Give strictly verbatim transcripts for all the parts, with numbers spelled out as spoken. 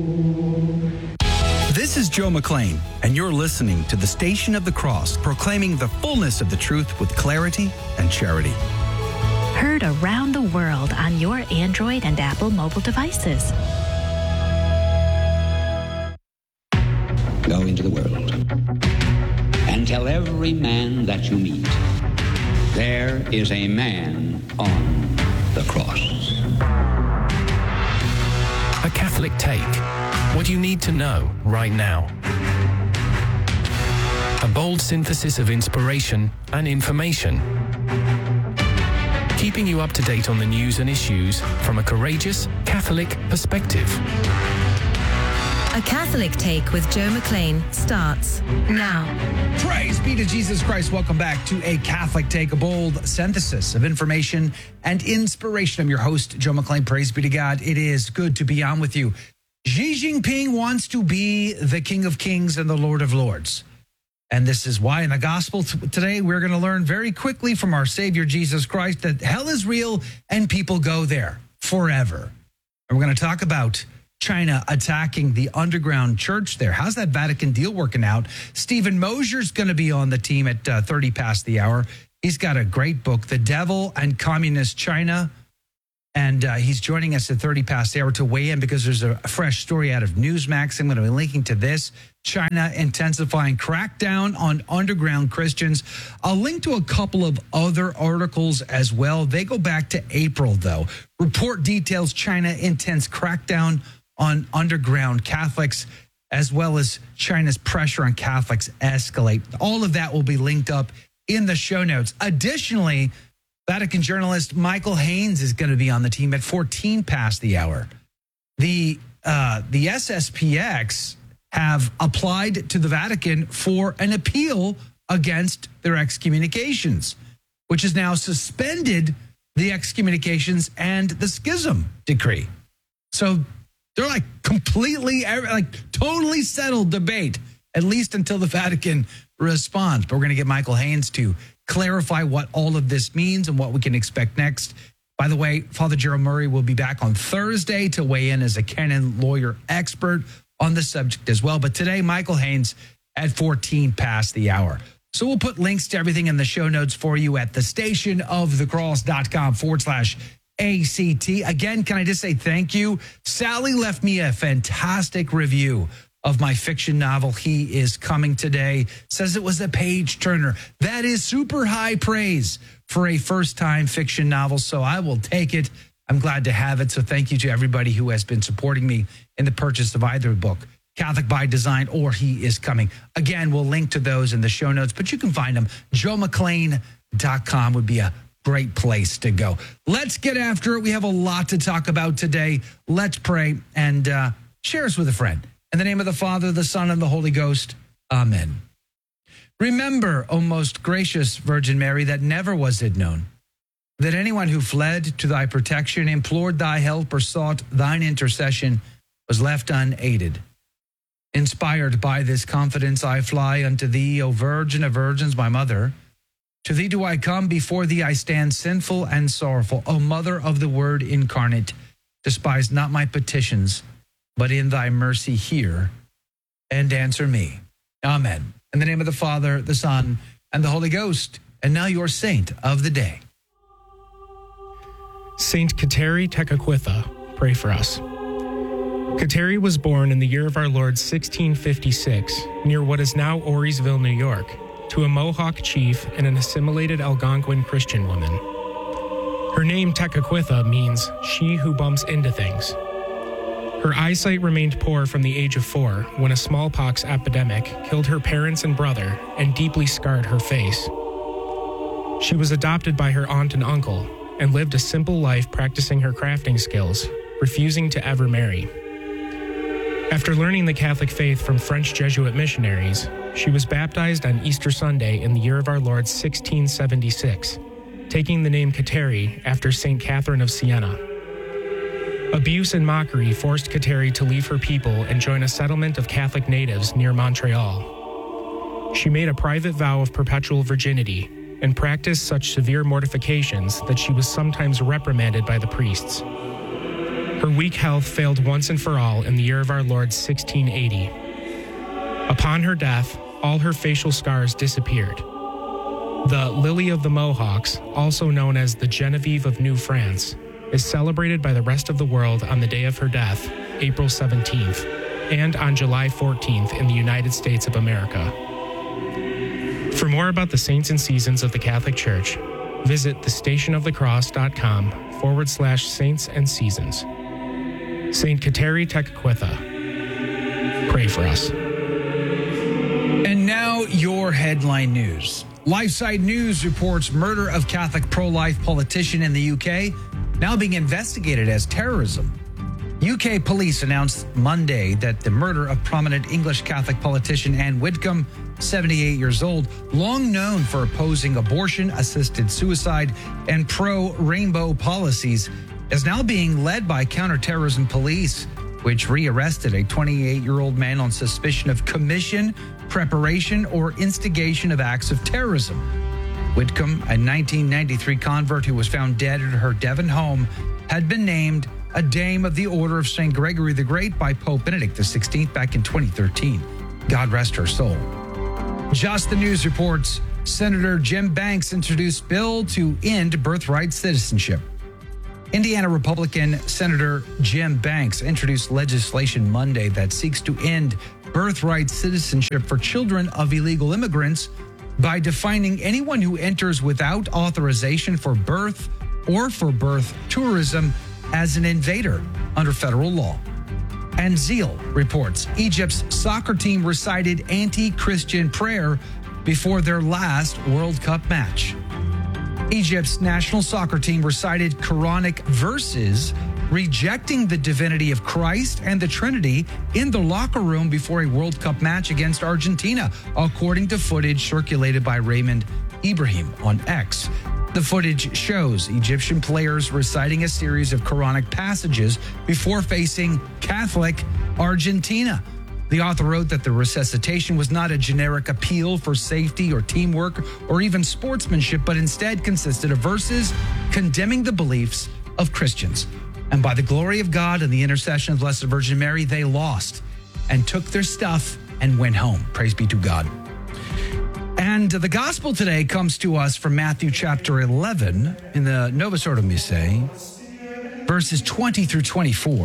This is Joe McClain, and you're listening to the Station of the Cross, proclaiming the fullness of the truth with clarity and charity. Heard around the world on your Android and Apple mobile devices. Go into the world and tell every man that you meet, there is a man on the cross. A Catholic Take. What you need to know right now. A bold synthesis of inspiration and information. Keeping you up to date on the news and issues from a courageous Catholic perspective. A Catholic Take with Joe McClain starts now. Praise be to Jesus Christ. Welcome back to A Catholic Take, a bold synthesis of information and inspiration. I'm your host, Joe McClain. Praise be to God. It is good to be on with you. Xi Jinping wants to be the King of Kings and the Lord of Lords. And this is why in the gospel t- today, we're going to learn very quickly from our Savior Jesus Christ that hell is real and people go there forever. And we're going to talk about China attacking the underground church there. How's that Vatican deal working out? Stephen Mosier's going to be on the team at uh, thirty past the hour. He's got a great book, The Devil and Communist China. And uh, he's joining us at thirty past the hour to weigh in because there's a fresh story out of Newsmax. I'm going to be linking to this. China intensifying crackdown on underground Christians. I'll link to a couple of other articles as well. They go back to April, though. Report details China intense crackdown on underground Catholics, as well as China's pressure on Catholics escalate. All of that will be linked up in the show notes. Additionally, Vatican journalist Michael Haynes is going to be on the team at fourteen past the hour. The uh, the S S P X have applied to the Vatican for an appeal against their excommunications, which has now suspended the excommunications and the schism decree. So they're like completely, like totally settled debate, at least until the Vatican responds. But we're going to get Michael Haynes to clarify what all of this means and what we can expect next. By the way, Father Gerald Murray will be back on Thursday to weigh in as a canon lawyer expert on the subject as well. But today, Michael Haynes at fourteen past the hour. So we'll put links to everything in the show notes for you at thestationofthecross.com forward slash ACT. Again, can I just say thank you? Sally left me a fantastic review of my fiction novel, He Is Coming Today. Says it was a page turner. That is super high praise for a first-time fiction novel, so I will take it. I'm glad to have it. So thank you to everybody who has been supporting me in the purchase of either book, Catholic by Design or He Is Coming. Again, we'll link to those in the show notes, but you can find them. joe mcclain dot com would be a great place to go. Let's get after it. We have a lot to talk about today. Let's pray and uh, share us with a friend. In the name of the Father, the Son, and the Holy Ghost. Amen. Remember, O most gracious Virgin Mary, that never was it known that anyone who fled to thy protection, implored thy help, or sought thine intercession was left unaided. Inspired by this confidence, I fly unto thee, O Virgin of Virgins, my mother. To thee do I come, before thee I stand sinful and sorrowful. O Mother of the Word incarnate, despise not my petitions, but in thy mercy hear and answer me. Amen. In the name of the Father, the Son, and the Holy Ghost. And now your saint of the day. Saint Kateri Tekakwitha, pray for us. Kateri was born in the year of our Lord sixteen fifty-six, near what is now Orisville, New York, to a Mohawk chief and an assimilated Algonquin Christian woman. Her name Tekakwitha means she who bumps into things. Her eyesight remained poor from the age of four when a smallpox epidemic killed her parents and brother and deeply scarred her face. She was adopted by her aunt and uncle and lived a simple life practicing her crafting skills, refusing to ever marry. After learning the Catholic faith from French Jesuit missionaries, she was baptized on Easter Sunday in the year of our Lord sixteen seventy-six, taking the name Kateri after Saint Catherine of Siena. Abuse and mockery forced Kateri to leave her people and join a settlement of Catholic natives near Montreal. She made a private vow of perpetual virginity and practiced such severe mortifications that she was sometimes reprimanded by the priests. Her weak health failed once and for all in the year of our Lord sixteen eighty. Upon her death, all her facial scars disappeared. The Lily of the Mohawks, also known as the Genevieve of New France, is celebrated by the rest of the world on the day of her death, April seventeenth, and on July fourteenth in the United States of America. For more about the saints and seasons of the Catholic Church, visit thestationofthecross.com forward slash saints and seasons. Saint Kateri Tekakwitha, pray for us. And now your headline news. LifeSite News reports murder of Catholic pro-life politician in the U K now being investigated as terrorism. U K police announced Monday that the murder of prominent English Catholic politician Anne Whitcomb, seventy-eight years old, long known for opposing abortion-assisted suicide and pro-rainbow policies, is now being led by counterterrorism police, which rearrested a twenty-eight-year-old man on suspicion of commission, preparation, or instigation of acts of terrorism. Whitcomb, a nineteen ninety-three convert who was found dead at her Devon home, had been named a Dame of the Order of Saint Gregory the Great by Pope Benedict the sixteenth back in twenty thirteen. God rest her soul. Just the News reports Senator Jim Banks introduced bill to end birthright citizenship. Indiana Republican Senator Jim Banks introduced legislation Monday that seeks to end birthright citizenship for children of illegal immigrants by defining anyone who enters without authorization for birth or for birth tourism as an invader under federal law. And Zeal reports Egypt's soccer team recited anti-Christian prayer before their last World Cup match. Egypt's national soccer team recited Quranic verses rejecting the divinity of Christ and the Trinity in the locker room before a World Cup match against Argentina, according to footage circulated by Raymond Ibrahim on X. The footage shows Egyptian players reciting a series of Quranic passages before facing Catholic Argentina. The author wrote that the resuscitation was not a generic appeal for safety or teamwork or even sportsmanship, but instead consisted of verses condemning the beliefs of Christians. And by the glory of God and the intercession of Blessed Virgin Mary, they lost and took their stuff and went home. Praise be to God. And the gospel today comes to us from Matthew chapter eleven in the Novus Ordo Missae, verses twenty through twenty-four.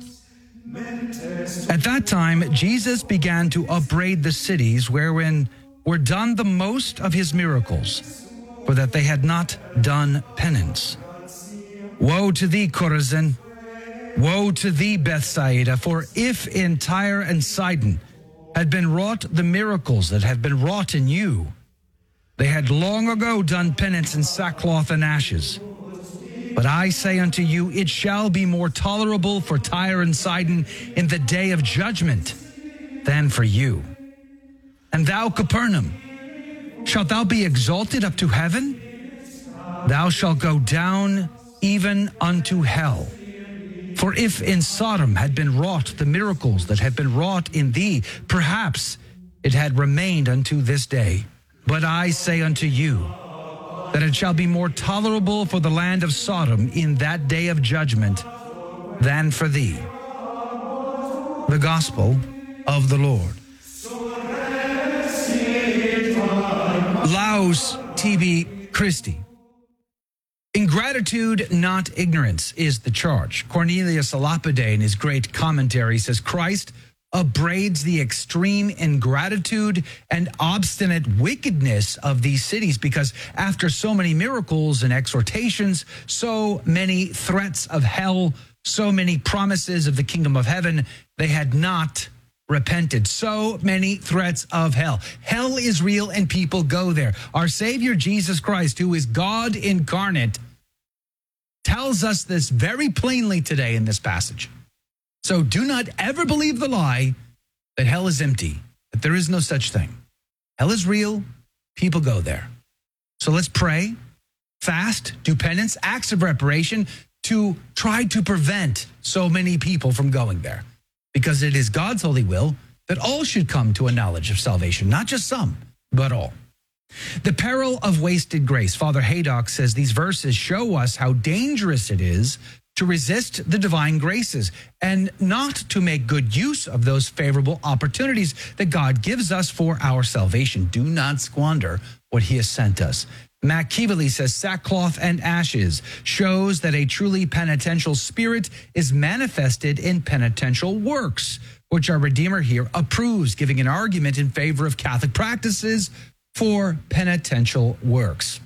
At that time, Jesus began to upbraid the cities wherein were done the most of his miracles, for that they had not done penance. Woe to thee, Chorazin! Woe to thee, Bethsaida! For if in Tyre and Sidon had been wrought the miracles that have been wrought in you, they had long ago done penance in sackcloth and ashes. But I say unto you, it shall be more tolerable for Tyre and Sidon in the day of judgment than for you. And thou, Capernaum, shalt thou be exalted up to heaven? Thou shalt go down even unto hell. For if in Sodom had been wrought the miracles that have been wrought in thee, perhaps it had remained unto this day. But I say unto you, that it shall be more tolerable for the land of Sodom in that day of judgment than for thee. The Gospel of the Lord. Laus tibi Christi. Ingratitude, not ignorance, is the charge. Cornelius a Lapide, in his great commentary, says Christ upbraids the extreme ingratitude and obstinate wickedness of these cities because after so many miracles and exhortations, so many threats of hell, so many promises of the kingdom of heaven, they had not repented. So many threats of hell. Hell is real and people go there. Our Savior Jesus Christ, who is God incarnate, tells us this very plainly today in this passage. So do not ever believe the lie that hell is empty, that there is no such thing. Hell is real. People go there. So let's pray, fast, do penance, acts of reparation to try to prevent so many people from going there. Because it is God's holy will that all should come to a knowledge of salvation, not just some, but all. The peril of wasted grace. Father Haydock says these verses show us how dangerous it is to resist the divine graces and not to make good use of those favorable opportunities that God gives us for our salvation. Do not squander what he has sent us. Matt Keeveley says sackcloth and ashes shows that a truly penitential spirit is manifested in penitential works, which our Redeemer here approves, giving an argument in favor of Catholic practices for penitential works.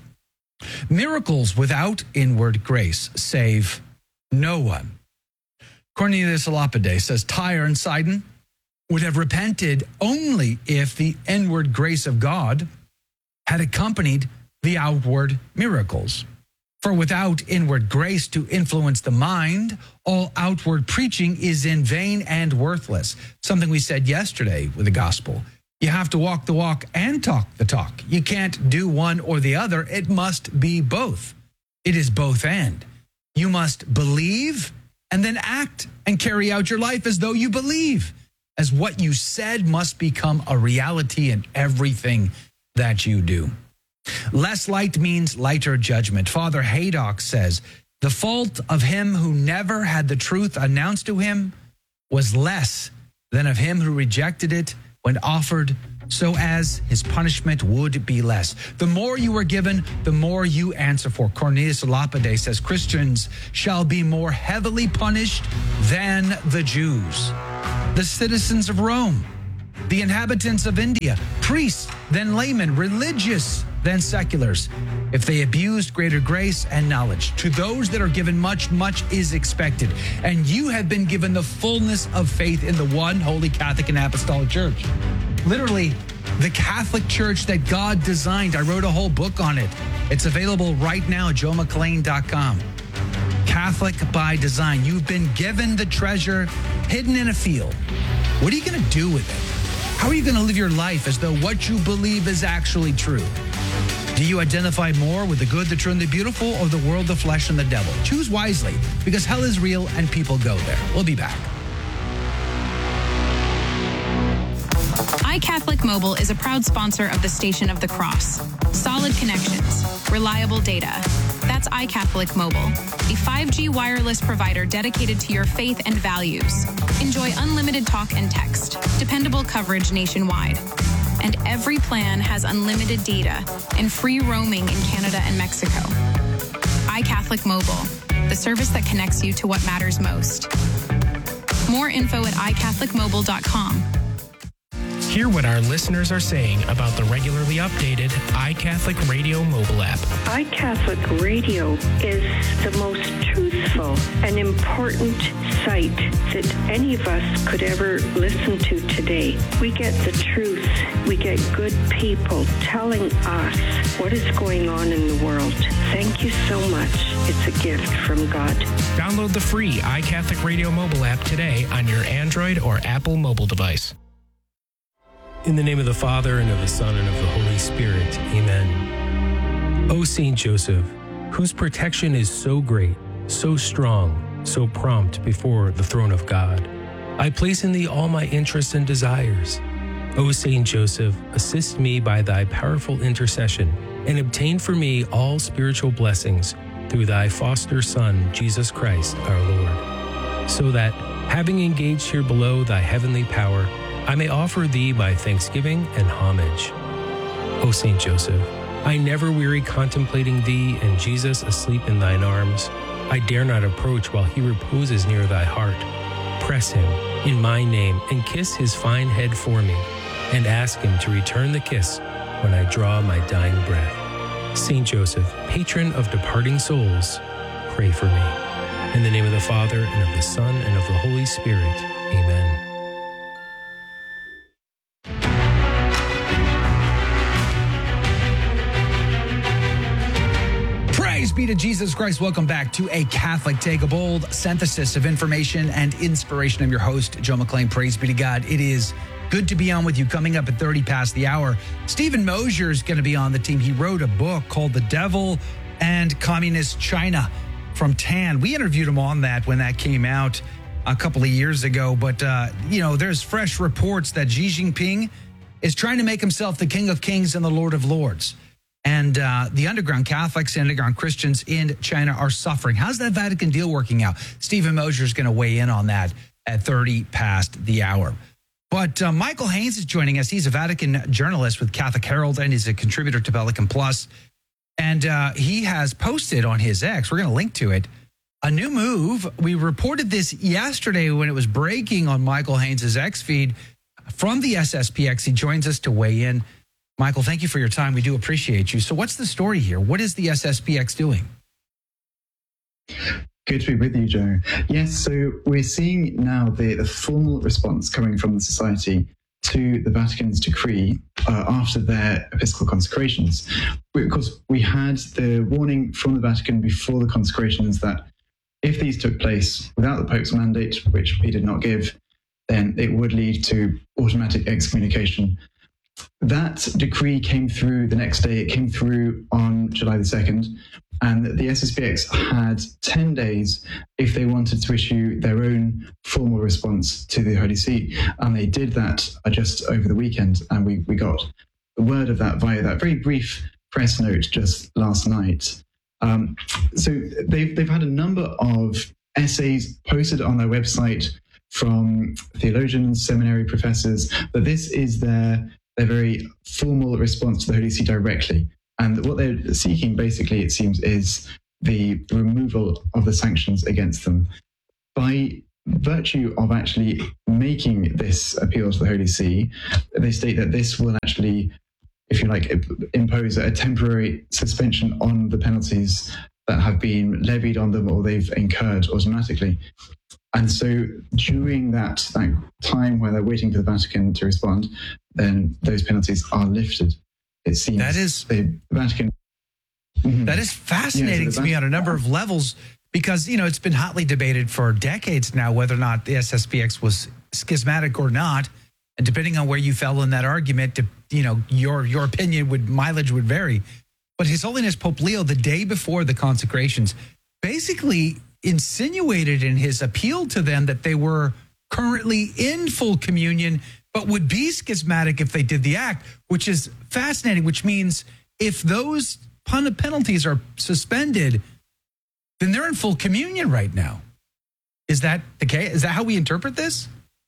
Miracles without inward grace save no one. Cornelius a Lapide says Tyre and Sidon would have repented only if the inward grace of God had accompanied the outward miracles. For without inward grace to influence the mind, all outward preaching is in vain and worthless. Something we said yesterday with the gospel. You have to walk the walk and talk the talk. You can't do one or the other. It must be both. It is both and. You must believe and then act and carry out your life as though you believe, as what you said must become a reality in everything that you do. Less light means lighter judgment. Father Haydock says, the fault of him who never had the truth announced to him was less than of him who rejected it when offered, so as his punishment would be less. The more you are given, the more you answer for. Cornelius a Lapide says Christians shall be more heavily punished than the Jews, the citizens of Rome, the inhabitants of India, priests than laymen, religious than seculars, if they abused greater grace and knowledge. To those that are given much, much is expected. And you have been given the fullness of faith in the one holy Catholic and Apostolic Church. Literally, the Catholic Church that God designed. I wrote a whole book on it. It's available right now at joe mcclain dot com. Catholic by design. You've been given the treasure hidden in a field. What are you going to do with it? How are you going to live your life as though what you believe is actually true? Do you identify more with the good, the true, and the beautiful, or the world, the flesh, and the devil? Choose wisely, because hell is real and people go there. We'll be back. iCatholic Mobile is a proud sponsor of the Station of the Cross. Solid connections, reliable data. That's iCatholic Mobile, a five G wireless provider dedicated to your faith and values. Enjoy unlimited talk and text, dependable coverage nationwide. And every plan has unlimited data and free roaming in Canada and Mexico. iCatholic Mobile, the service that connects you to what matters most. More info at i catholic mobile dot com. Hear what our listeners are saying about the regularly updated iCatholic Radio mobile app. iCatholic Radio is the most truthful and important site that any of us could ever listen to today. We get the truth. We get good people telling us what is going on in the world. Thank you so much. It's a gift from God. Download the free iCatholic Radio mobile app today on your Android or Apple mobile device. In the name of the Father, and of the Son, and of the Holy Spirit. Amen. O Saint Joseph, whose protection is so great, so strong, so prompt before the throne of God, I place in thee all my interests and desires. O Saint Joseph, assist me by thy powerful intercession, and obtain for me all spiritual blessings through thy foster Son, Jesus Christ, our Lord, so that, having engaged here below thy heavenly power, I may offer thee my thanksgiving and homage. O Saint Joseph, I never weary contemplating thee and Jesus asleep in thine arms. I dare not approach while he reposes near thy heart. Press him in my name and kiss his fine head for me, and ask him to return the kiss when I draw my dying breath. Saint Joseph, patron of departing souls, pray for me. In the name of the Father, and of the Son, and of the Holy Spirit. Amen. Praise be to Jesus Christ. Welcome back to A Catholic Take, a bold synthesis of information and inspiration. I'm your host, Joe McClain. Praise be to God. It is good to be on with you. Coming up at thirty past the hour, Stephen Mosier is going to be on the team. He wrote a book called The Devil and Communist China from Tan. We interviewed him on that when that came out a couple of years ago. But, uh, you know, there's fresh reports that Xi Jinping is trying to make himself the King of Kings and the Lord of Lords. And uh, the underground Catholics and underground Christians in China are suffering. How's that Vatican deal working out? Stephen Mosier is going to weigh in on that at thirty past the hour. But uh, Michael Haynes is joining us. He's a Vatican journalist with Catholic Herald, and he's a contributor to Pelican Plus. And uh, he has posted on his X, we're going to link to it, a new move. We reported this yesterday when it was breaking on Michael Haynes' X feed from the S S P X. He joins us to weigh in. Michael, thank you for your time. We do appreciate you. So what's the story here? What is the S S P X doing? Good to be with you, Joe. Yes, so we're seeing now the, the formal response coming from the Society to the Vatican's decree uh, after their episcopal consecrations. We, of course, we had the warning from the Vatican before the consecrations that if these took place without the Pope's mandate, which he did not give, then it would lead to automatic excommunication. That decree came through the next day. It came through on July the second, and the S S P X had ten days if they wanted to issue their own formal response to the Holy See. And they did that just over the weekend, and we, we got the word of that via that very brief press note just last night. Um, so they've, they've had a number of essays posted on their website from theologians, seminary professors, but this is their their very formal response to the Holy See directly. And what they're seeking, basically, it seems, is the removal of the sanctions against them. By virtue of actually making this appeal to the Holy See, they state that this will actually, if you like, impose a temporary suspension on the penalties that have been levied on them or they've incurred automatically. And so during that, that time where they're waiting for the Vatican to respond, then those penalties are lifted. It seems that is the Vatican. Mm-hmm. That is fascinating yeah, so to me on a number of levels, because, you know, it's been hotly debated for decades now whether or not the S S P X was schismatic or not. And depending on where you fell in that argument, you know, your your opinion would mileage would vary. But His Holiness Pope Leo, the day before the consecrations, basically insinuated in his appeal to them that they were currently in full communion, but would be schismatic if they did the act, which is fascinating, which means if those pun- penalties are suspended, then they're in full communion right now. Is that the case? Is that how we interpret this?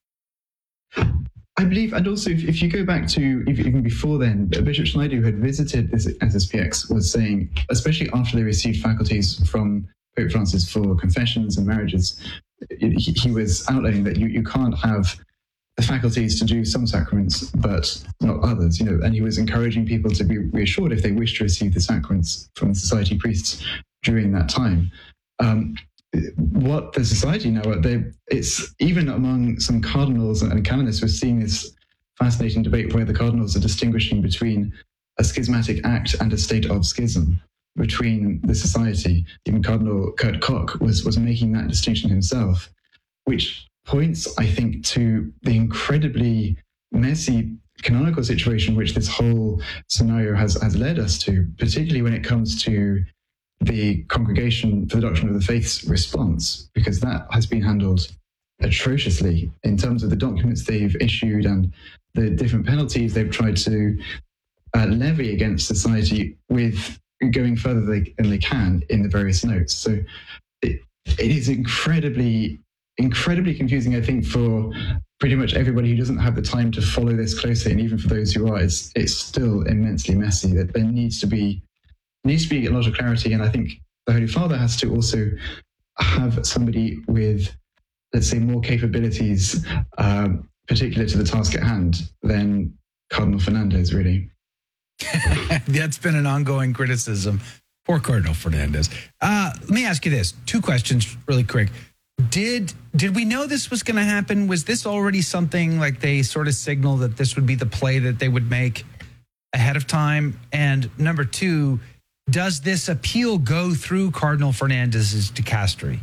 I believe, and also if, if you go back to even before then, Bishop Schneider, who had visited this S S P X, was saying, especially after they received faculties from Pope Francis for confessions and marriages, he, he was outlining that you, you can't have the faculties to do some sacraments, but not others, you know, and he was encouraging people to be reassured if they wish to receive the sacraments from the society priests during that time. Um, what the society now, they, it's even among some cardinals and canonists, we're seeing this fascinating debate where the cardinals are distinguishing between a schismatic act and a state of schism between the society. Even Cardinal Kurt Koch was, was making that distinction himself, which points, I think, to the incredibly messy canonical situation which this whole scenario has, has led us to, particularly when it comes to the Congregation for the Doctrine of the Faith's response, because that has been handled atrociously in terms of the documents they've issued and the different penalties they've tried to uh, levy against society, with going further than they can in the various notes. So it, it is incredibly, incredibly confusing, I think, for pretty much everybody who doesn't have the time to follow this closely, and even for those who are, it's, it's still immensely messy. That there needs to be needs to be a lot of clarity, and I think the Holy Father has to also have somebody with, let's say, more capabilities, um, particular to the task at hand, than Cardinal Fernandez, really. That's been an ongoing criticism. Poor Cardinal Fernandez. Uh, let me ask you this. Two questions really quick. Did did we know this was going to happen? Was this already something like they sort of signaled that this would be the play that they would make ahead of time? And number two, does this appeal go through Cardinal Fernandez's dicastery?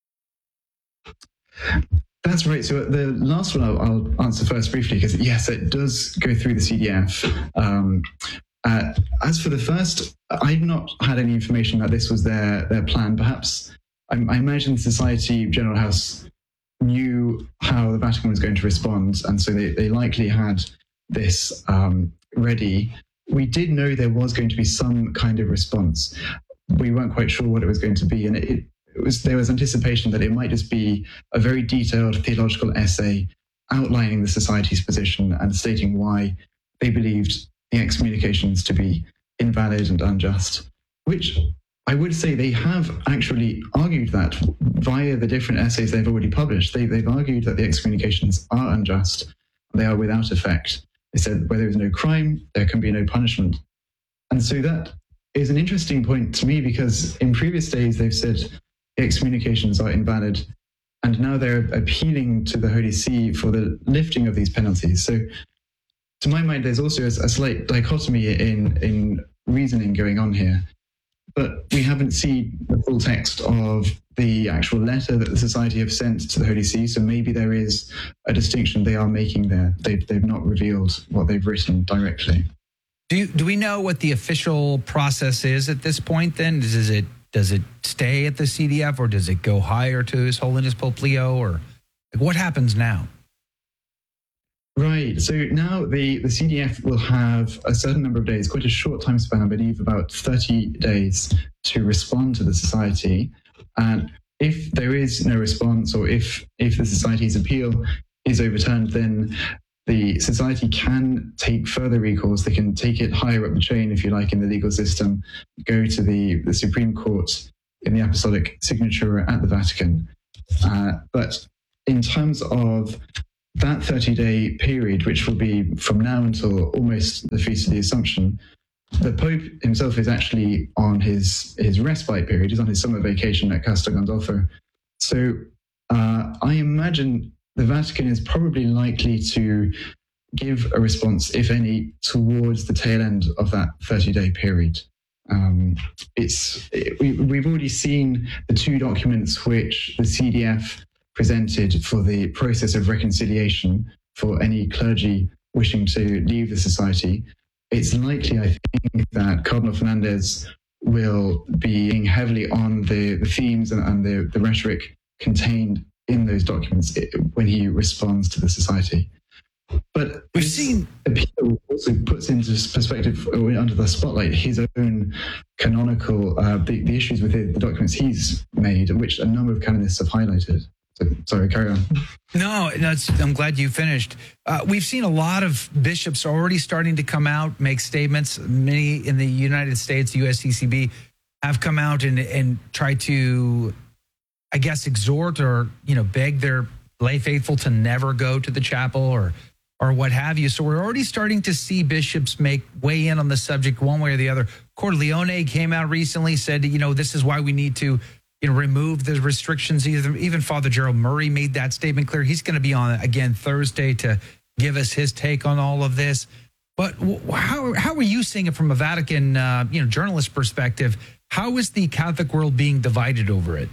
That's right. So the last one I'll, I'll answer first briefly, because yes, it does go through the C D F. Um, uh, as for the first, I've not had any information that this was their their plan. Perhaps I, I imagine the Society General House knew how the Vatican was going to respond, and so they, they likely had this um, ready we did know there was going to be some kind of response. We weren't quite sure what it was going to be, and it, it was there was anticipation that it might just be a very detailed theological essay outlining the society's position and stating why they believed the excommunications to be invalid and unjust, which I would say they have actually argued that via the different essays they've already published. They, they've argued that the excommunications are unjust, they are without effect. They said where there is no crime, there can be no punishment. And so that is an interesting point to me, because in previous days they've said the excommunications are invalid, and now they're appealing to the Holy See for the lifting of these penalties. So to my mind, there's also a, a slight dichotomy in, in reasoning going on here. But we haven't seen the full text of the actual letter that the Society have sent to the Holy See, so maybe there is a distinction they are making there. They've, they've not revealed what they've written directly. Do you, do we know what the official process is at this point then? Does it does it stay at the C D F, or does it go higher to His Holiness Pope Leo, or what happens now? Right. So now the, the C D F will have a certain number of days, quite a short time span, I believe about thirty days, to respond to the Society. And if there is no response, or if, if the Society's appeal is overturned, then the Society can take further recourse. They can take it higher up the chain, if you like, in the legal system, go to the, the Supreme Court in the Apostolic Signature at the Vatican. Uh, but in terms of that thirty-day period, which will be from now until almost the Feast of the Assumption, the Pope himself is actually on his, his respite period. He's on his summer vacation at Castel Gandolfo. So uh, I imagine the Vatican is probably likely to give a response, if any, towards the tail end of that thirty-day period. Um, it's it, we, we've already seen the two documents which the C D F presented for the process of reconciliation for any clergy wishing to leave the Society. It's likely, I think, that Cardinal Fernandez will be being heavily on the, the themes and, and the, the rhetoric contained in those documents when he responds to the Society. But we've seen appeal also puts into perspective, under the spotlight, his own canonical, uh, the, the issues with the, the documents he's made, which a number of canonists have highlighted. So, sorry, carry on. No, that's, I'm glad you finished. Uh, we've seen a lot of bishops already starting to come out, make statements. Many in the United States, the U S C C B, have come out and, and tried to, I guess, exhort or, you know, beg their lay faithful to never go to the chapel or or what have you. So we're already starting to see bishops make weigh in on the subject one way or the other. Cordileone came out recently, said, you know, this is why we need to, you know, remove the restrictions. Either, even Father Gerald Murray made that statement clear. He's going to be on again Thursday to give us his take on all of this. But how how are you seeing it from a Vatican, uh, you know, journalist perspective? How is the Catholic world being divided over it?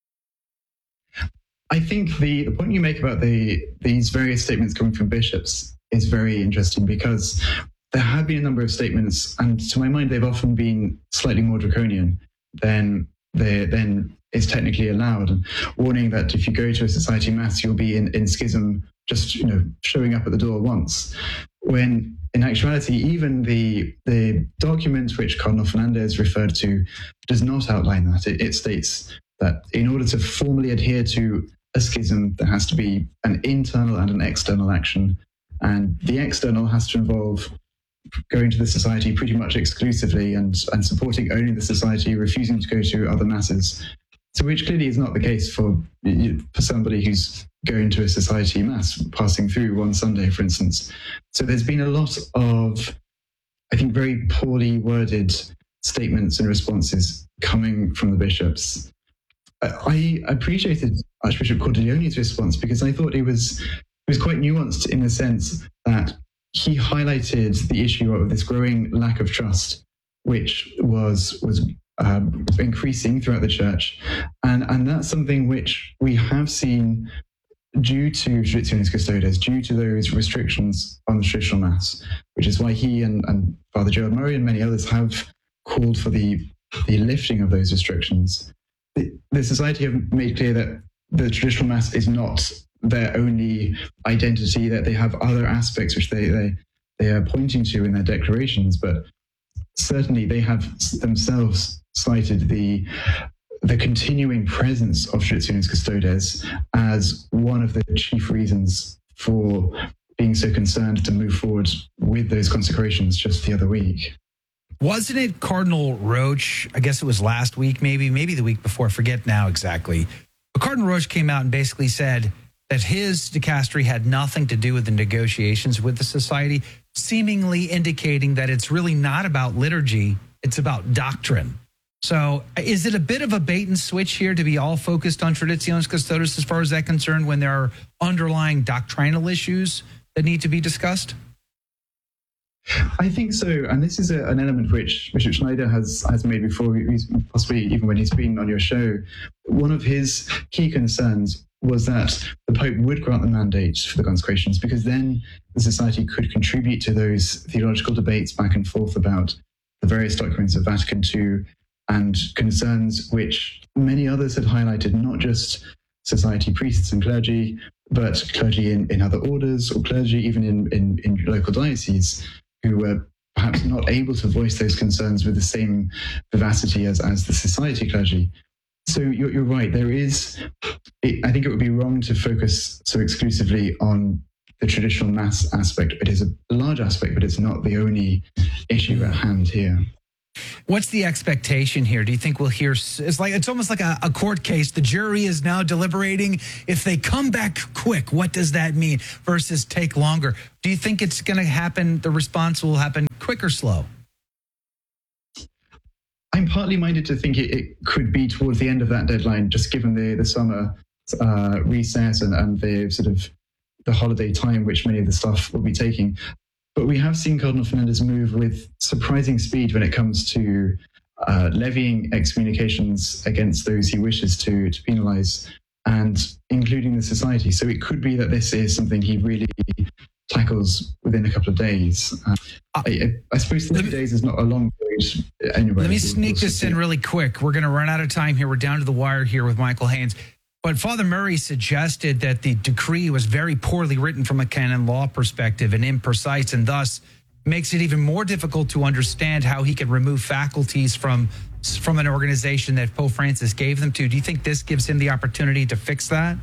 I think the, the point you make about the these various statements coming from bishops is very interesting, because there have been a number of statements, and to my mind, they've often been slightly more draconian than they then is technically allowed, and warning that if you go to a Society mass, you'll be in, in schism, just, you know, showing up at the door once. When in actuality, even the the document which Cardinal Fernandez referred to does not outline that. It, it states that in order to formally adhere to a schism, there has to be an internal and an external action, and the external has to involve going to the Society pretty much exclusively and, and supporting only the Society, refusing to go to other masses. So which clearly is not the case for, for somebody who's going to a Society mass, passing through one Sunday, for instance. So there's been a lot of, I think, very poorly worded statements and responses coming from the bishops. I appreciated Archbishop Cordileone's response, because I thought it was it was quite nuanced in the sense that he highlighted the issue of this growing lack of trust, which was was um, increasing throughout the Church, and and that's something which we have seen due to Traditionis Custodes, due to those restrictions on the traditional Mass, which is why he and, and Father Gerald Murray and many others have called for the the lifting of those restrictions. The, the Society have made clear that the traditional Mass is not their only identity, that they have other aspects which they, they they are pointing to in their declarations, but certainly they have themselves cited the the continuing presence of Traditionis Custodes as one of the chief reasons for being so concerned to move forward with those consecrations just the other week. Wasn't it Cardinal Roche? I guess it was last week, maybe, maybe the week before, I forget now exactly. But Cardinal Roche came out and basically said that his dicastery had nothing to do with the negotiations with the society, seemingly indicating that it's really not about liturgy, it's about doctrine. So is it a bit of a bait and switch here to be all focused on Traditionis Custodes as far as that concerned when there are underlying doctrinal issues that need to be discussed? I think so, and this is a, an element which Bishop Schneider has has made before, possibly even when he's been on your show. One of his key concerns was that the Pope would grant the mandate for the consecrations, because then the society could contribute to those theological debates back and forth about the various documents of Vatican Two and concerns which many others had highlighted, not just society priests and clergy, but clergy in, in other orders or clergy even in, in, in local dioceses, who were perhaps not able to voice those concerns with the same vivacity as, as the society clergy. So you're, you're right, there is, it, I think it would be wrong to focus so exclusively on the traditional mass aspect. It is a large aspect, but it's not the only issue at hand here. What's the expectation here? Do you think we'll hear, it's like, it's almost like a, a court case. The jury is now deliberating. If they come back quick, what does that mean versus take longer? Do you think it's going to happen, the response will happen quick or slow? I'm partly minded to think it, it could be towards the end of that deadline, just given the, the summer uh, recess and, and the sort of the holiday time which many of the staff will be taking. But we have seen Cardinal Fernandez move with surprising speed when it comes to uh, levying excommunications against those he wishes to, to penalize, and including the society. So it could be that this is something he really tackles within a couple of days. Uh, I, I suppose thirty days is not a long period anyway. Let me sneak this in really quick. We're going to run out of time here. We're down to the wire here with Michael Haynes. But Father Murray suggested that the decree was very poorly written from a canon law perspective and imprecise, and thus makes it even more difficult to understand how he could remove faculties from from an organization that Pope Francis gave them to. Do you think this gives him the opportunity to fix that?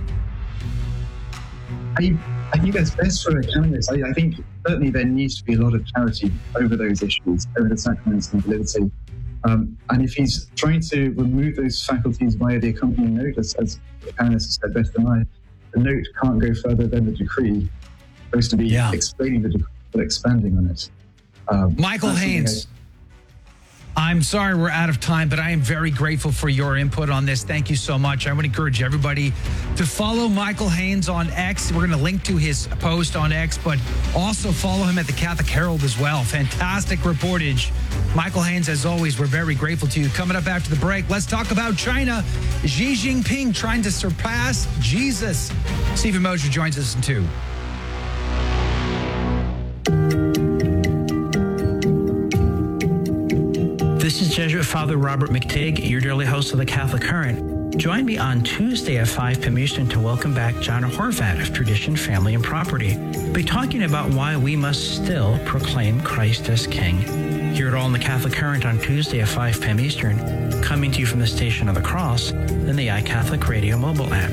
I, I think that's best for a canonist. I, I think certainly there needs to be a lot of clarity over those issues, over the sacraments and validity. Um, and if he's trying to remove those faculties via the accompanying note, as, as the canonist has said better than I, the note can't go further than the decree. It's supposed to be yeah. explaining the decree, but expanding on it. Um, Michael Haynes, I'm sorry we're out of time, but I am very grateful for your input on this. Thank you so much. I would encourage everybody to follow Michael Haynes on X. We're going to link to his post on X, but also follow him at the Catholic Herald as well. Fantastic reportage. Michael Haynes, as always, we're very grateful to you. Coming up after the break, let's talk about China. Xi Jinping trying to surpass Jesus. Stephen Mosier joins us in two. This is Jesuit Father Robert McTigg, your daily host of the Catholic Current. Join me on Tuesday at five p.m. Eastern to welcome back John Horvat of Tradition, Family, and Property. We'll be talking about why we must still proclaim Christ as King. Hear it all in the Catholic Current on Tuesday at five p.m. Eastern, coming to you from the Station of the Cross and the iCatholic Radio mobile app.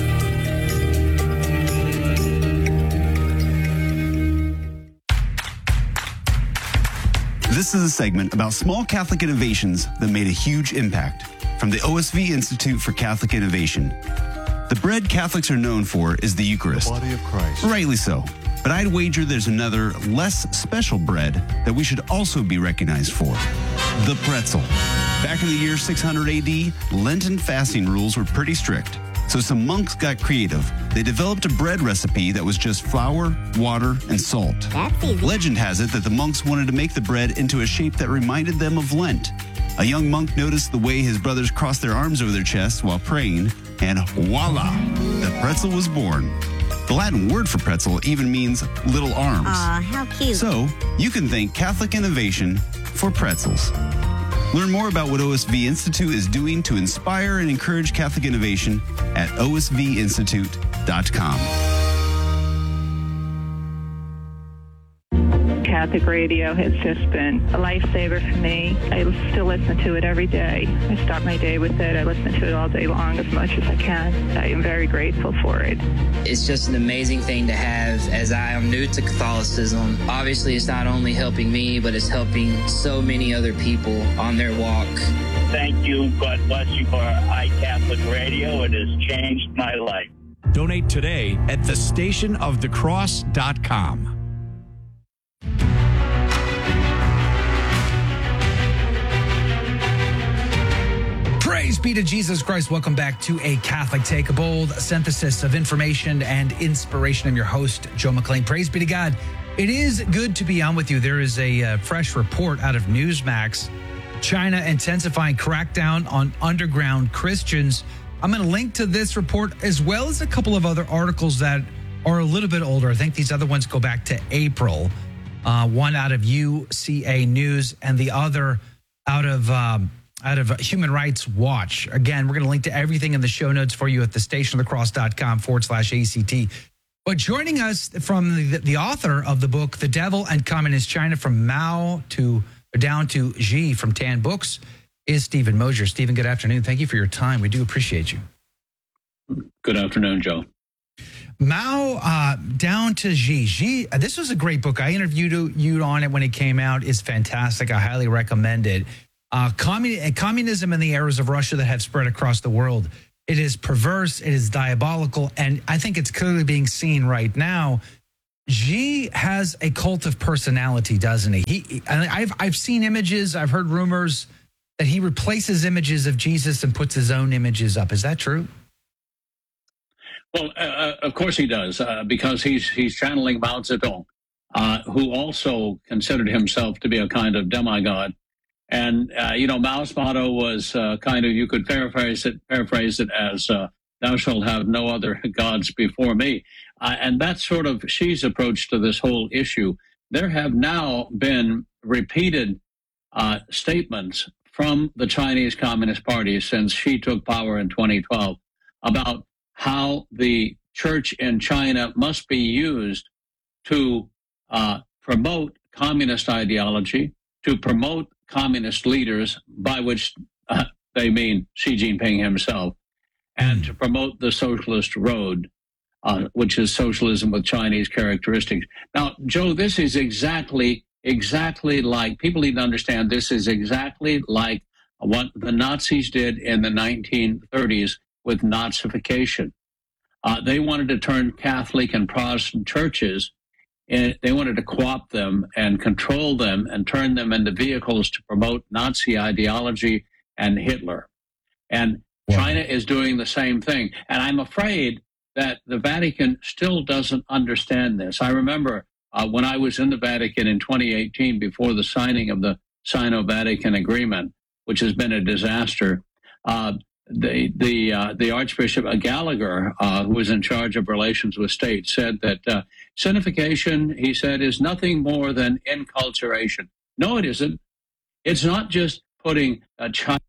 This is a segment about small Catholic innovations that made a huge impact from the O S V Institute for Catholic Innovation. The bread Catholics are known for is the Eucharist. The body of Christ. Rightly so. But I'd wager there's another, less special bread that we should also be recognized for. The pretzel. Back in the year six hundred A D, Lenten fasting rules were pretty strict. So some monks got creative. They developed a bread recipe that was just flour, water, and salt. That's easy. Legend has it that the monks wanted to make the bread into a shape that reminded them of Lent. A young monk noticed the way his brothers crossed their arms over their chests while praying, and voila, the pretzel was born. The Latin word for pretzel even means little arms. Aw, how cute. So, you can thank Catholic innovation for pretzels. Learn more about what O S V Institute is doing to inspire and encourage Catholic innovation at O S V institute dot com. Catholic radio has just been a lifesaver for me. I still listen to it every day. I start my day with it. I listen to it all day long as much as I can. I am very grateful for it. It's just an amazing thing to have, as I am new to Catholicism. Obviously, it's not only helping me, but it's helping so many other people on their walk. Thank you. God bless you for iCatholic Radio. It has changed my life. Donate today at the station of the cross dot com. Praise be to Jesus Christ. Welcome back to A Catholic Take, a bold synthesis of information and inspiration. I'm your host, Joe McClain. Praise be to God. It is good to be on with you. There is a uh, fresh report out of Newsmax. China intensifying crackdown on underground Christians. I'm going to link to this report as well as a couple of other articles that are a little bit older. I think these other ones go back to April. Uh, one out of U C A News and the other out of um, out of Human Rights Watch. Again, we're going to link to everything in the show notes for you at the station of the cross dot com forward slash A C T. But joining us from the, the author of the book, The Devil and Communist China, from Mao to down to Xi from Tan Books, is Stephen Mosier. Stephen, good afternoon. Thank you for your time. We do appreciate you. Good afternoon, Joe. Mao uh, down to Xi. Xi, this was a great book. I interviewed you on it when it came out. It's fantastic. I highly recommend it. Uh, commun- communism and the errors of Russia that have spread across the world. It is perverse. It is diabolical. And I think it's clearly being seen right now. Xi has a cult of personality, doesn't he? He, I've I've seen images, I've heard rumors that he replaces images of Jesus and puts his own images up. Is that true? Well, uh, of course he does, uh, because he's he's channeling Mao Zedong, uh, who also considered himself to be a kind of demigod. And uh, you know, Mao's motto was uh, kind of, you could paraphrase it paraphrase it as uh, "Thou shalt have no other gods before me." Uh, and that's sort of Xi's approach to this whole issue. There have now been repeated uh, statements from the Chinese Communist Party since Xi took power in twenty twelve about how the church in China must be used to uh, promote communist ideology, to promote communist leaders, by which uh, they mean Xi Jinping himself, and to promote the socialist road. Uh, which is socialism with Chinese characteristics. Now, Joe, this is exactly, exactly like, people need to understand, this is exactly like what the Nazis did in the nineteen thirties with Nazification. Uh, they wanted to turn Catholic and Protestant churches, and they wanted to co-opt them and control them and turn them into vehicles to promote Nazi ideology and Hitler. And wow. China is doing the same thing. And I'm afraid that the Vatican still doesn't understand this. I remember uh, when I was in the Vatican in twenty eighteen, before the signing of the Sino-Vatican Agreement, which has been a disaster, uh, the the uh, the Archbishop Gallagher, uh, who was in charge of relations with states, said that uh, Sinification, he said, is nothing more than enculturation. No, it isn't. It's not just putting uh,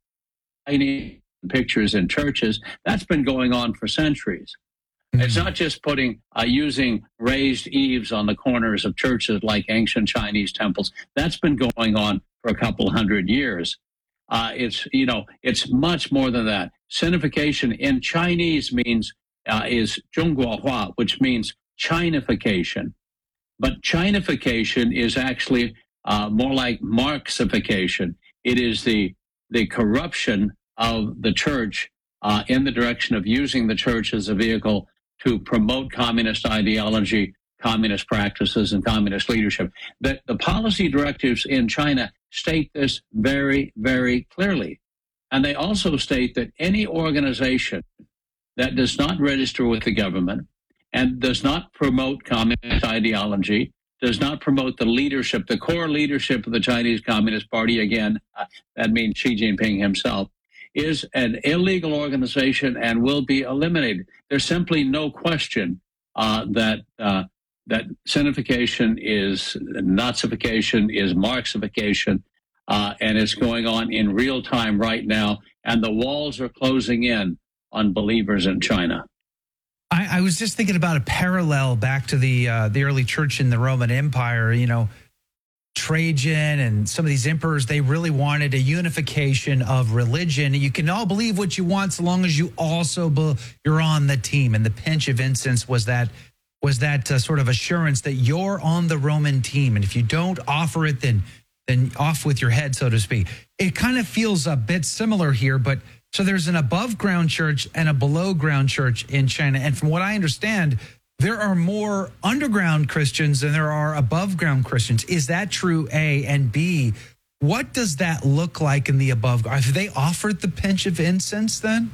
Chinese pictures in churches. That's been going on for centuries. It's not just putting, uh, using raised eaves on the corners of churches like ancient Chinese temples. That's been going on for a couple hundred years. Uh, it's, you know, it's much more than that. Sinification in Chinese means, uh, is Zhongguohua, which means Chinification. But Chinification is actually uh, more like Marxification. It is the, the corruption of the church uh, in the direction of using the church as a vehicle to promote communist ideology, communist practices, and communist leadership. The, the policy directives in China state this very, very clearly. And they also state that any organization that does not register with the government and does not promote communist ideology, does not promote the leadership, the core leadership of the Chinese Communist Party, again, uh, that means Xi Jinping himself, is an illegal organization and will be eliminated. There's simply no question uh, that uh, that Sinification is Nazification, is Marxification, uh, and it's going on in real time right now, and the walls are closing in on believers in China. I, I was just thinking about a parallel back to the uh, the early church in the Roman Empire. You know, Trajan and some of these emperors, they really wanted a unification of religion. You can all believe what you want so long as you also be, you're on the team. And the pinch of incense was that was that uh, sort of assurance that you're on the Roman team. And if you don't offer it, then then off with your head, so to speak. It kind of feels a bit similar here, but so there's an above ground church and a below ground church in China. And from what I understand, there are more underground Christians than there are above ground Christians. Is that true, A? And B, what does that look like in the above? Have they offered the pinch of incense then?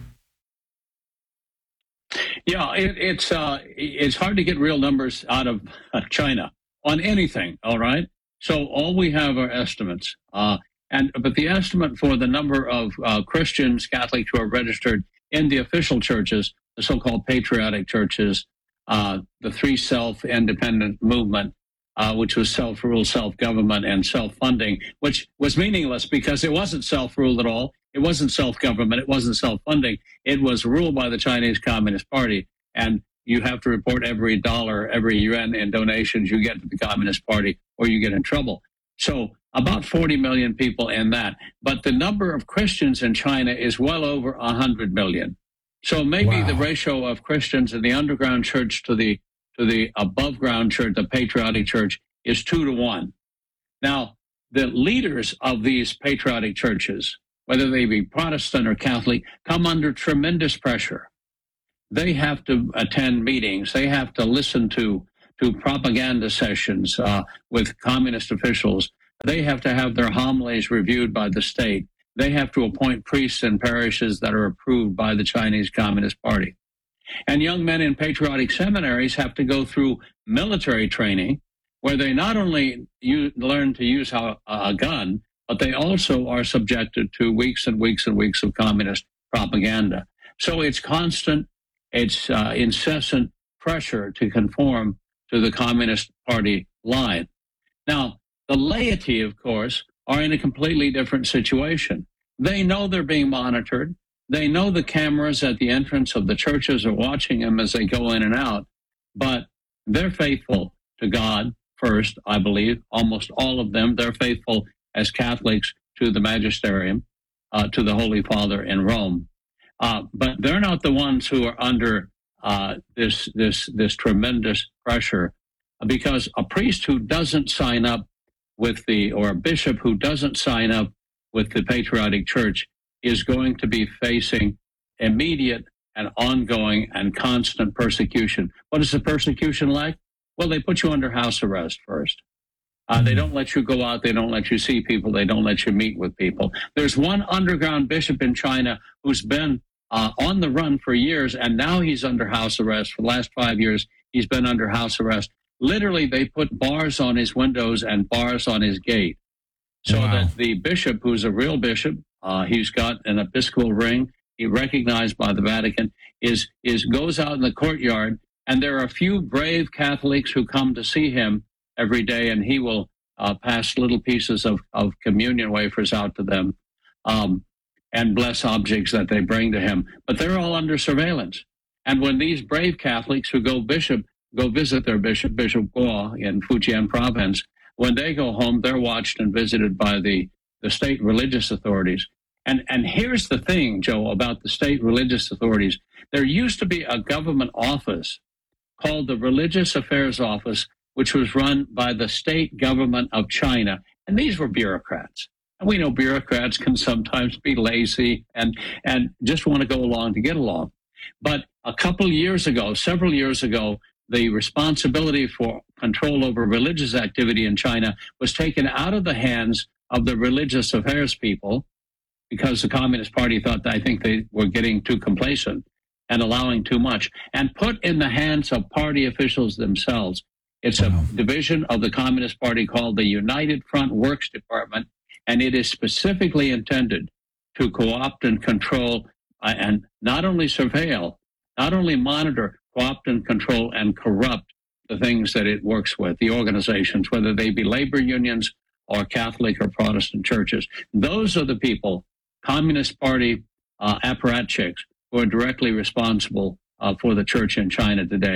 Yeah, it, it's uh, it's hard to get real numbers out of uh, China on anything, all right? So all we have are estimates. Uh, and But the estimate for the number of uh, Christians, Catholics who are registered in the official churches, the so-called patriotic churches, Uh, the three self-independent movement, uh, which was self-rule, self-government, and self-funding, which was meaningless because it wasn't self-rule at all. It wasn't self-government. It wasn't self-funding. It was ruled by the Chinese Communist Party. And you have to report every dollar, every yuan in donations you get to the Communist Party or you get in trouble. So about forty million people in that. But the number of Christians in China is well over one hundred million. So maybe wow. the ratio of Christians in the underground church to the to the above ground church, the patriotic church, is two to one. Now, the leaders of these patriotic churches, whether they be Protestant or Catholic, come under tremendous pressure. They have to attend meetings. They have to listen to to propaganda sessions uh, with communist officials. They have to have their homilies reviewed by the state. They have to appoint priests in parishes that are approved by the Chinese Communist Party. And young men in patriotic seminaries have to go through military training where they not only use, learn to use how, a gun, but they also are subjected to weeks and weeks and weeks of communist propaganda. So it's constant, it's uh, incessant pressure to conform to the Communist Party line. Now, the laity, of course, are in a completely different situation. They know they're being monitored. They know the cameras at the entrance of the churches are watching them as they go in and out, but they're faithful to God first, I believe, almost all of them. They're faithful as Catholics to the magisterium, uh, to the Holy Father in Rome. Uh, but they're not the ones who are under uh, this, this, this tremendous pressure, because a priest who doesn't sign up with the, or a bishop who doesn't sign up with the patriotic church is going to be facing immediate and ongoing and constant persecution. What is the persecution like? Well, they put you under house arrest first. Uh, they don't let you go out. They don't let you see people. They don't let you meet with people. There's one underground bishop in China who's been uh, on the run for years, and now he's under house arrest. For the last five years, he's been under house arrest. Literally, they put bars on his windows and bars on his gate so wow. that the bishop, who's a real bishop, uh, he's got an episcopal ring, he recognized by the Vatican, is is goes out in the courtyard, and there are a few brave Catholics who come to see him every day, and he will uh, pass little pieces of, of communion wafers out to them um, and bless objects that they bring to him. But they're all under surveillance. And when these brave Catholics who go bishop go visit their bishop, Bishop Guo in Fujian province, when they go home, they're watched and visited by the, the state religious authorities. And and here's the thing, Joe, about the state religious authorities. There used to be a government office called the Religious Affairs Office, which was run by the state government of China. And these were bureaucrats. And we know bureaucrats can sometimes be lazy and, and just want to go along to get along. But a couple of years ago, several years ago, the responsibility for control over religious activity in China was taken out of the hands of the religious affairs people because the Communist Party thought that I think they were getting too complacent and allowing too much, and put in the hands of party officials themselves. It's a division of the Communist Party called the United Front Works Department, and it is specifically intended to co-opt and control uh, and not only surveil, not only monitor, co-opt and control and corrupt the things that it works with, the organizations, whether they be labor unions or Catholic or Protestant churches. Those are the people, Communist Party uh, apparatchiks, who are directly responsible uh, for the church in China today.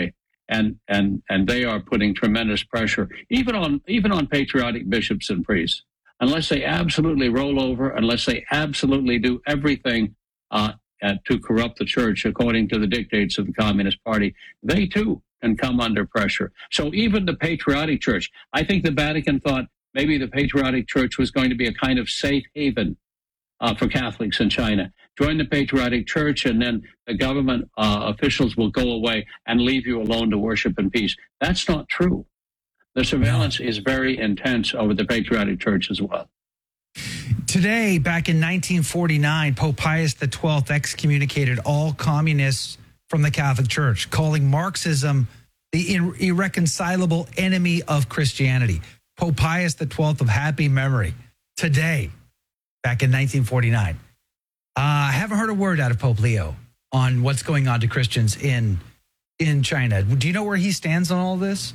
and and and they are putting tremendous pressure, even on even on patriotic bishops and priests. Unless they absolutely roll over, unless they absolutely do everything uh, uh, to corrupt the church according to the dictates of the Communist Party, they too can come under pressure. So even the patriotic church, I think the Vatican thought maybe the patriotic church was going to be a kind of safe haven uh, for Catholics in China. Join the patriotic church, and then the government uh, officials will go away and leave you alone to worship in peace. That's not true. The surveillance is very intense over the patriotic church as well. Today, back in nineteen forty-nine, Pope Pius the twelfth excommunicated all communists from the Catholic Church, calling Marxism the ir- irreconcilable enemy of Christianity. Pope Pius the twelfth of happy memory. Today, back in nineteen forty-nine. Uh, I haven't heard a word out of Pope Leo on what's going on to Christians in, in China. Do you know where he stands on all this?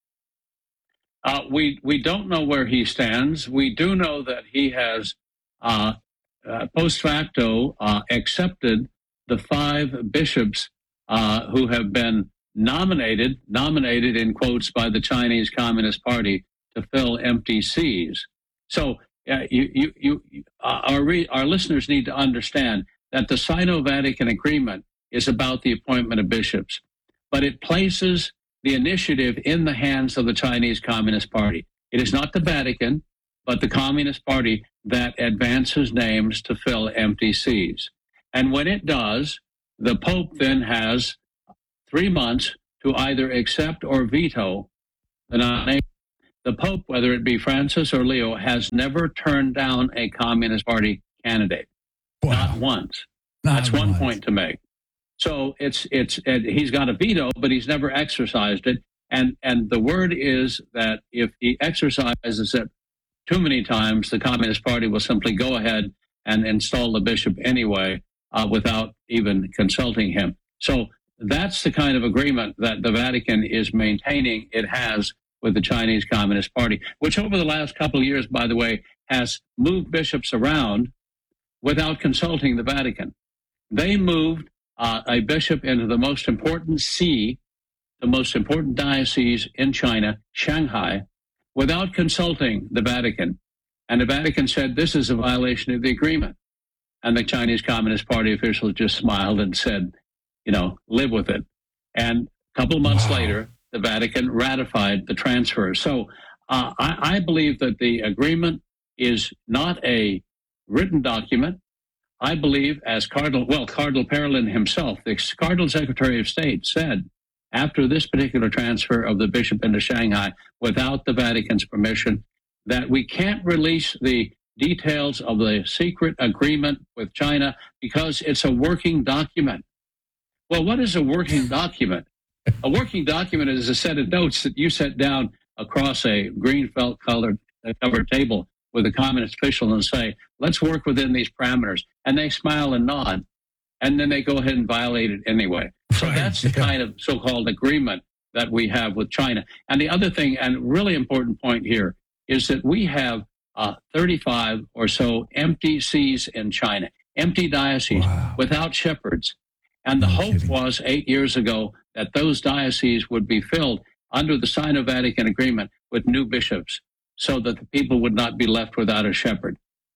Uh, we we don't know where he stands. We do know that he has uh, uh, post facto uh, accepted the five bishops uh, who have been nominated, nominated in quotes by the Chinese Communist Party to fill empty sees. So uh, you, you, you, uh, our re- our listeners need to understand that the Sino-Vatican Agreement is about the appointment of bishops, but it places the initiative in the hands of the Chinese Communist Party. It is not the Vatican, but the Communist Party that advances names to fill empty sees. And when it does, the Pope then has three months to either accept or veto the nomination. The Pope, whether it be Francis or Leo, has never turned down a Communist Party candidate. Wow. Not once. Not That's once. One point to make. So it's it's uh, he's got a veto, but he's never exercised it. And and the word is that if he exercises it too many times, the Communist Party will simply go ahead and install the bishop anyway, uh, without even consulting him. So that's the kind of agreement that the Vatican is maintaining it has with the Chinese Communist Party, which over the last couple of years, by the way, has moved bishops around without consulting the Vatican. They moved Uh, a bishop into the most important see, the most important diocese in China, Shanghai, without consulting the Vatican. And the Vatican said, this is a violation of the agreement. And the Chinese Communist Party officials just smiled and said, you know, live with it. And a couple of months wow. later, the Vatican ratified the transfer. So uh, I, I believe that the agreement is not a written document. I believe, as Cardinal, well, Cardinal Parolin himself, the Cardinal Secretary of State, said after this particular transfer of the bishop into Shanghai without the Vatican's permission, that we can't release the details of the secret agreement with China because it's a working document. Well, what is a working document? A working document is a set of notes that you set down across a green felt colored covered table with a communist official and say, let's work within these parameters. And they smile and nod, and then they go ahead and violate it anyway. So right. that's the yeah. kind of so-called agreement that we have with China. And the other thing, and really important point here, is that we have uh, thirty-five or so empty sees in China, empty dioceses wow. without shepherds. And the no hope kidding. was eight years ago that those dioceses would be filled under the Sino-Vatican Agreement with new bishops so that the people would not be left without a shepherd.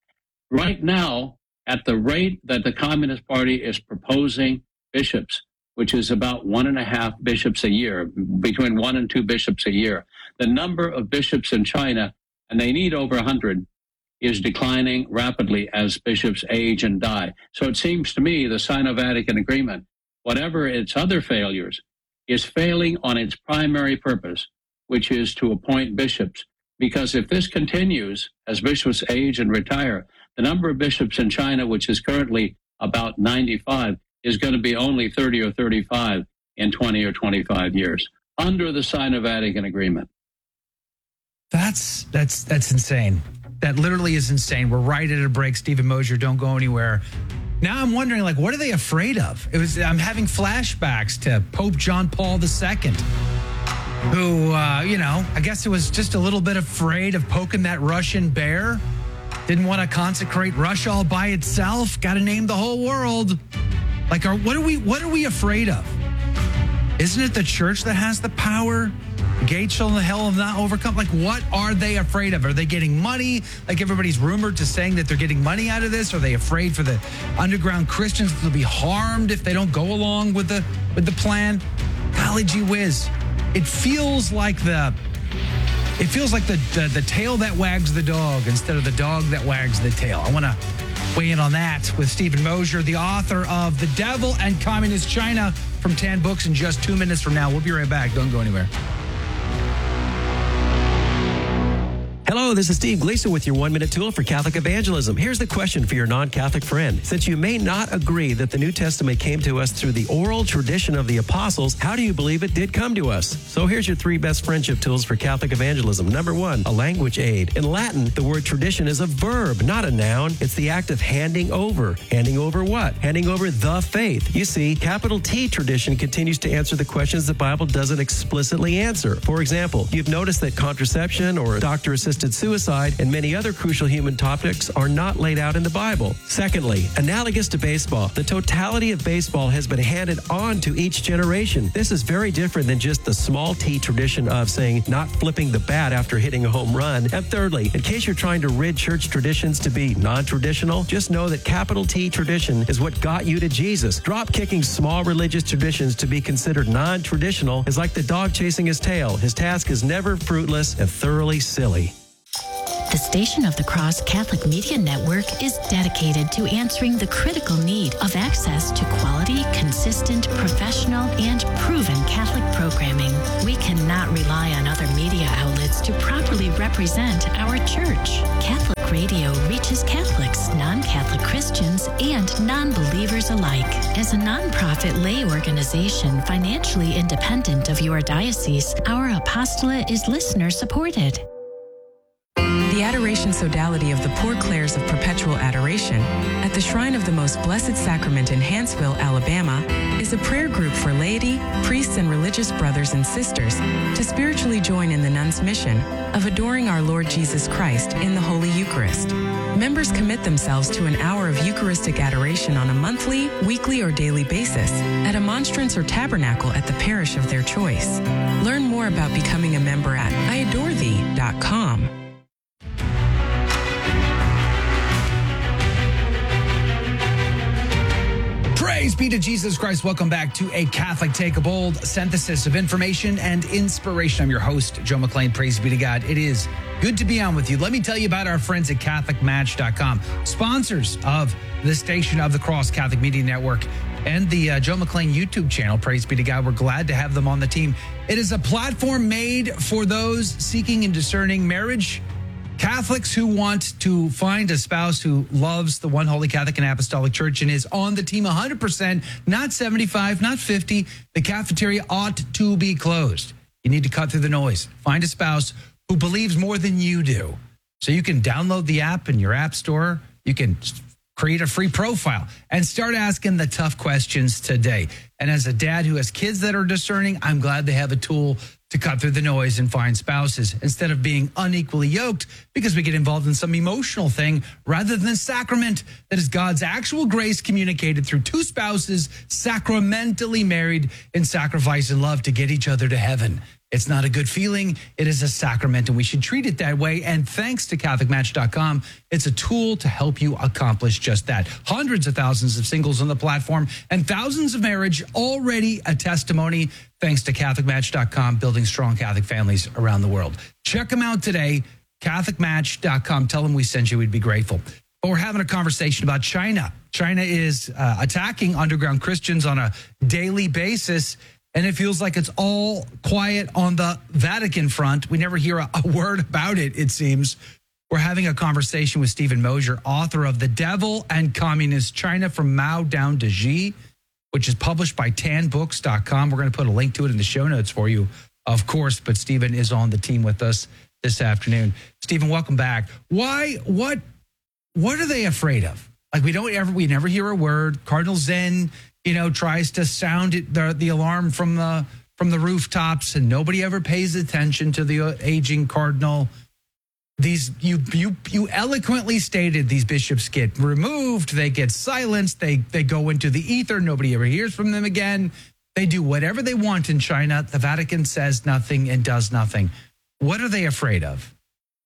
Right now, at the rate that the Communist Party is proposing bishops, which is about one and a half bishops a year, between one and two bishops a year, the number of bishops in China, and they need over one hundred, is declining rapidly as bishops age and die. So it seems to me the Sino-Vatican Agreement, whatever its other failures, is failing on its primary purpose, which is to appoint bishops. Because if this continues, as bishops age and retire, the number of bishops in China, which is currently about ninety-five, is going to be only thirty or thirty-five in twenty or twenty-five years, under the Sino-Vatican Agreement. That's that's that's insane. That literally is insane. We're right at a break. Stephen Mosier, don't go anywhere. Now I'm wondering, like, what are they afraid of? It was I'm having flashbacks to Pope John Paul the Second, who, uh, you know, I guess it was just a little bit afraid of poking that Russian bear. Didn't want to consecrate Russia all by itself. Got to name the whole world. Like, are, what are we? What are we afraid of? Isn't it the church that has the power? Gates shall the hell have not overcome. Like, what are they afraid of? Are they getting money? Like everybody's rumored to saying that they're getting money out of this. Are they afraid for the underground Christians to be harmed if they don't go along with the with the plan? Golly gee whiz. It feels like the it feels like the, the the tail that wags the dog instead of the dog that wags the tail. I want to weigh in on that with Stephen Mosier, the author of The Devil and Communist China from Tan Books in just two minutes from now. We'll be right back. Don't go anywhere. Hello, this is Steve Gleason with your one-minute tool for Catholic evangelism. Here's the question for your non-Catholic friend. Since you may not agree that the New Testament came to us through the oral tradition of the apostles, how do you believe it did come to us? So here's your three best friendship tools for Catholic evangelism. Number one, a language aid. In Latin, the word tradition is a verb, not a noun. It's the act of handing over. Handing over what? Handing over the faith. You see, capital T tradition continues to answer the questions the Bible doesn't explicitly answer. For example, you've noticed that contraception or doctor-assisted suicide and many other crucial human topics are not laid out in the Bible. Secondly, analogous to baseball, the totality of baseball has been handed on to each generation. This is very different than just the small T tradition of saying not flipping the bat after hitting a home run. And thirdly, in case you're trying to rid church traditions to be non-traditional, just know that capital T tradition is what got you to Jesus. Drop kicking small religious traditions to be considered non-traditional is like the dog chasing his tail. His task is never fruitless and thoroughly silly. The Station of the Cross Catholic Media Network is dedicated to answering the critical need of access to quality, consistent, professional, and proven Catholic programming. We cannot rely on other media outlets to properly represent our church. Catholic Radio reaches Catholics, non-Catholic Christians, and non-believers alike. As a nonprofit lay organization financially independent of your diocese, our apostolate is listener-supported. The Adoration Sodality of the Poor Clares of Perpetual Adoration at the Shrine of the Most Blessed Sacrament in Hanceville, Alabama, is a prayer group for laity, priests, and religious brothers and sisters to spiritually join in the nuns' mission of adoring our Lord Jesus Christ in the Holy Eucharist. Members commit themselves to an hour of Eucharistic adoration on a monthly, weekly, or daily basis at a monstrance or tabernacle at the parish of their choice. Learn more about becoming a member at I adore thee dot com. Praise be to Jesus Christ. Welcome back to A Catholic Take, a bold synthesis of information and inspiration. I'm your host, Joe McClain. Praise be to God. It is good to be on with you. Let me tell you about our friends at Catholic Match dot com, sponsors of the Station of the Cross Catholic Media Network and the uh, Joe McClain YouTube channel. Praise be to God. We're glad to have them on the team. It is a platform made for those seeking and discerning marriage, Catholics who want to find a spouse who loves the one holy Catholic and Apostolic Church and is on the team one hundred percent, not seventy-five, not fifty. The cafeteria ought to be closed. You need to cut through the noise. Find a spouse who believes more than you do. So you can download the app in your app store. You can create a free profile and start asking the tough questions today. And as a dad who has kids that are discerning, I'm glad they have a tool to cut through the noise and find spouses instead of being unequally yoked because we get involved in some emotional thing rather than sacrament that is God's actual grace communicated through two spouses sacramentally married in sacrifice and love to get each other to heaven. It's not a good feeling. It is a sacrament, and we should treat it that way. And thanks to Catholic Match dot com, it's a tool to help you accomplish just that. Hundreds of thousands of singles on the platform and thousands of marriage already a testimony thanks to Catholic Match dot com, building strong Catholic families around the world. Check them out today, Catholic Match dot com. Tell them we sent you. We'd be grateful. But we're having a conversation about China. China is uh, attacking underground Christians on a daily basis. And it feels like it's all quiet on the Vatican front. We never hear a, a word about it, it seems. We're having a conversation with Stephen Mosier, author of The Devil and Communist China from Mao down to Xi, which is published by Tan Books dot com. We're going to put a link to it in the show notes for you, of course. But Stephen is on the team with us this afternoon. Stephen, welcome back. Why, what, what are they afraid of? Like we don't ever, we never hear a word. Cardinal Zen, you know, tries to sound it, the, the alarm from the from the rooftops, and nobody ever pays attention to the aging cardinal. These you you you eloquently stated these bishops get removed, they get silenced, they they go into the ether. Nobody ever hears from them again. They do whatever they want in China. The Vatican says nothing and does nothing. What are they afraid of?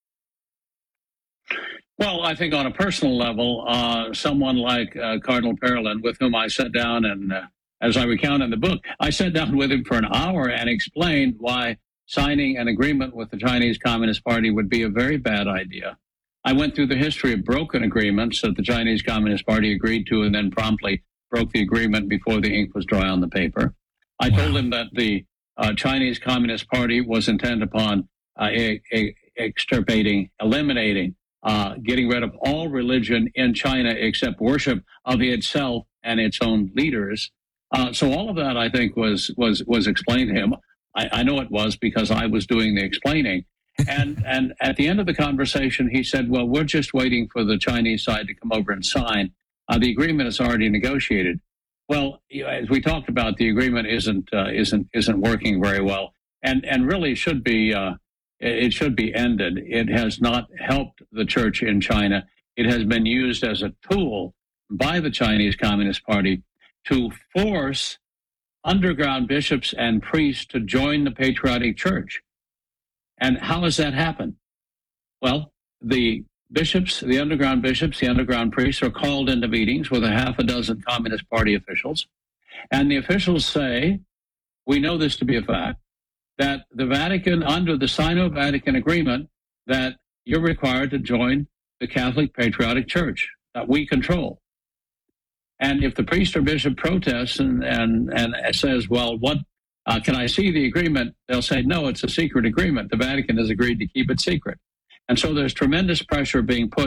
Well, I think on a personal level, uh, someone like uh, Cardinal Parolin, with whom I sat down and, uh, as I recount in the book, I sat down with him for an hour and explained why signing an agreement with the Chinese Communist Party would be a very bad idea. I went through the history of broken agreements that the Chinese Communist Party agreed to and then promptly broke the agreement before the ink was dry on the paper. I wow. told him that the uh, Chinese Communist Party was intent upon uh, e- e- extirpating, eliminating, uh, getting rid of all religion in China except worship of itself and its own leaders. Uh, so all of that, I think, was was was explained to him. I, I know it was because I was doing the explaining. And and at the end of the conversation, he said, well, we're just waiting for the Chinese side to come over and sign. Uh, the agreement is already negotiated. Well, as we talked about, the agreement isn't uh, isn't isn't working very well, and and really should be uh, it should be ended. It has not helped the church in China. It has been used as a tool by the Chinese Communist Party to force underground bishops and priests to join the patriotic church. And how has that happened? Well, the bishops, the underground bishops, the underground priests are called into meetings with a half a dozen Communist Party officials. And the officials say, we know this to be a fact, that the Vatican, under the Sino-Vatican agreement, that you're required to join the Catholic Patriotic Church that we control. And if the priest or bishop protests and, and, and says, well, what uh, can I see the agreement? They'll say, no, it's a secret agreement. The Vatican has agreed to keep it secret. And so there's tremendous pressure being put